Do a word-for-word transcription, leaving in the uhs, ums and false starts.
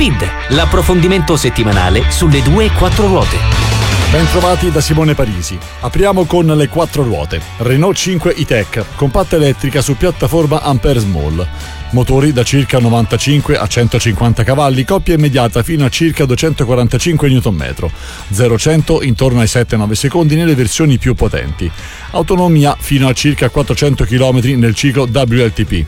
Speed, l'approfondimento settimanale sulle due e quattro ruote. Ben trovati da Simone Parisi. Apriamo con le quattro ruote. Renault cinque e-Tech, compatta elettrica su piattaforma Ampere Small. Motori da circa novantacinque a centocinquanta cavalli, coppia immediata fino a circa duecentoquarantacinque newton metri. zero a cento intorno ai sette nove secondi nelle versioni più potenti. Autonomia fino a circa quattrocento chilometri nel ciclo W L T P.